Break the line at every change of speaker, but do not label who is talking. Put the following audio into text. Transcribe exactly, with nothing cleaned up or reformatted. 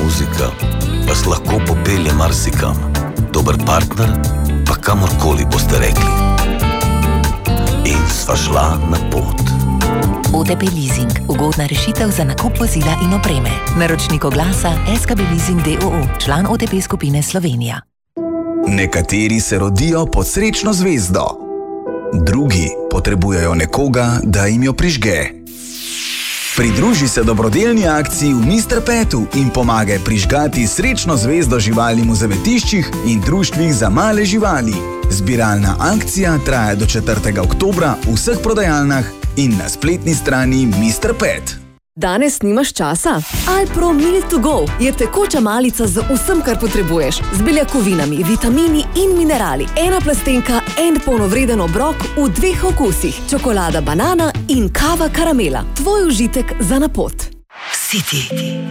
muzika vas lahko popelje marsikam. Dober partner pa kamorkoli boste rekli. In sva šla na pot.
O T P Leasing. Ugodna rešitev za nakup vozila in opreme. Naročnik oglasa S K B Leasing d o o. Član O T P skupine Slovenija.
Nekateri se rodijo pod srečno zvezdo. Drugi potrebujejo nekoga, da jim jo prižge. Pridruži se dobrodelni akciji v mister Petu in pomagaj prižgati srečno zvezdo živalim v zavetiščih in društvih za male živali. Zbiralna akcija traja do četrtega oktobra v vseh prodajalnah in na spletni strani mister Pet.
Danes nimaš časa? Alpro Meal to Go je tekoča malica z vsem, kar potrebuješ. Z beljakovinami, vitamini in minerali. Ena plastenka, en polnovreden obrok v dveh okusih. Čokolada banana in kava karamela. Tvoj užitek za na pot.
City.